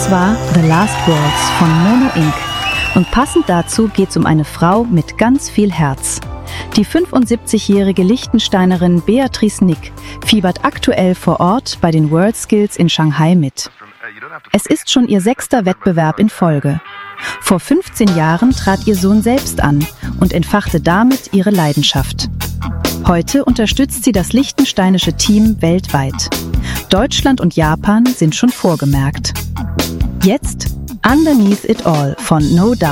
Das war The Last Waltz von Mono Inc. Und passend dazu geht's um eine Frau mit ganz viel Herz. Die 75-jährige Liechtensteinerin Beatrice Nick fiebert aktuell vor Ort bei den WorldSkills in Shanghai mit. Es ist schon ihr 6. Wettbewerb in Folge. Vor 15 Jahren trat ihr Sohn selbst an und entfachte damit ihre Leidenschaft. Heute unterstützt sie das liechtensteinische Team weltweit. Deutschland und Japan sind schon vorgemerkt. Jetzt Underneath It All von No Doubt.